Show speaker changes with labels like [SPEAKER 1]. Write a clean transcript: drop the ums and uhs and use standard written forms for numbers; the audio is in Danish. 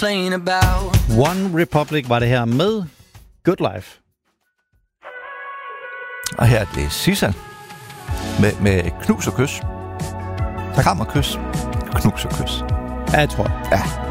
[SPEAKER 1] playing about.
[SPEAKER 2] One Republic var det her med Good Life.
[SPEAKER 3] Og her er det Sissal med knus og kys. Kram og kys. Knus og kys.
[SPEAKER 2] Ja, jeg tror.
[SPEAKER 3] Ja.